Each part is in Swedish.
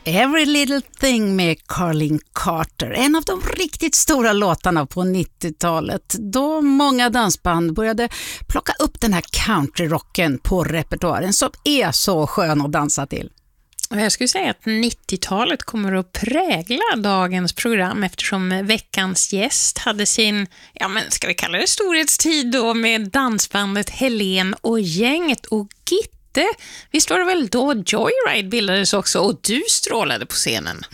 Every Little Thing med Carlin Carter. En av de riktigt stora låtarna på 90-talet. Då många dansband började plocka upp den här countryrocken på repertoaren som är så skön att dansa till. Och jag skulle säga att 90-talet kommer att prägla dagens program eftersom veckans gäst hade sin, ska vi kalla det storhetstid då, med dansbandet Helen och gänget. Och Gitte, visst var det väl då Joyride bildades också och du strålade på scenen?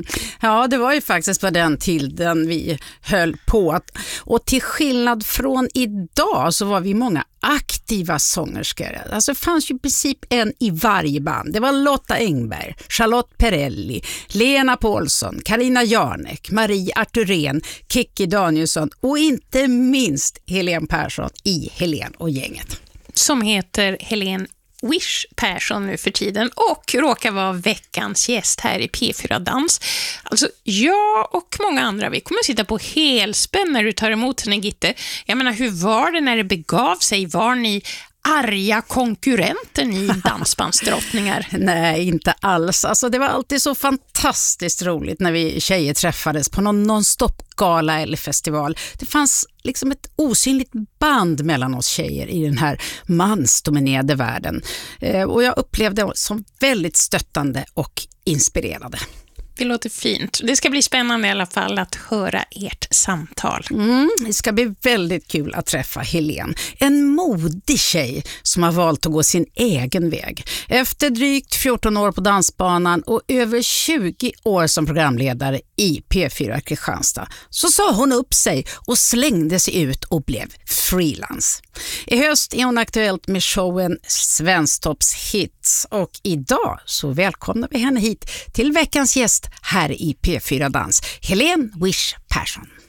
Ja, det var ju faktiskt på den tiden vi höll på. Och till skillnad från idag så var vi många aktiva sångerskor. Alltså det fanns ju i princip en i varje band. Det var Lotta Engberg, Charlotte Perrelli, Lena Paulsson, Carina Jarnek, Marie Arturén, Kikki Danielsson och inte minst Helen Persson i Helen och gänget. Som heter Helen Wish Persson nu för tiden och råkar vara veckans gäst här i P4 Dans. Alltså jag och många andra, vi kommer att sitta på helspänn när du tar emot henne, Gitte. Jag menar, hur var det när det begav sig? Var ni arga konkurrenter, ni dansbandsdrottningar? Nej, inte alls. Alltså det var alltid så fantastiskt roligt när vi tjejer träffades på någon non-stop-gala eller festival. Det fanns liksom ett osynligt band mellan oss tjejer i den här mansdominerade världen. Och jag upplevde det som väldigt stöttande och inspirerande. Det låter fint. Det ska bli spännande i alla fall att höra ert samtal. Det ska bli väldigt kul att träffa Helen. En modig tjej som har valt att gå sin egen väg. Efter drygt 14 år på dansbanan och över 20 år som programledare i P4 Kristianstad så sa hon upp sig och slängde sig ut och blev freelance. I höst är hon aktuellt med showen Svensktops hits och idag så välkomnar vi henne hit till veckans gäst här i P4 Dans, Helen Wish Persson.